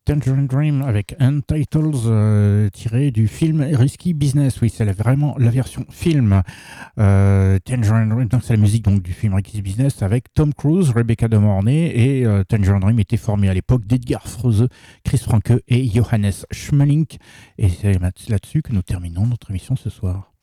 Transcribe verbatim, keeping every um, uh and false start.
Tangerine Dream avec Untitled, euh, tiré du film Risky Business. Oui, c'est la- vraiment la version film. Euh, Tangerine Dream, donc c'est la musique donc, du film Risky Business avec Tom Cruise, Rebecca De Mornay et euh, Tangerine Dream était formé à l'époque d'Edgar Froese, Chris Franke et Johannes Schmeling. Et c'est là-dessus que nous terminons notre émission ce soir.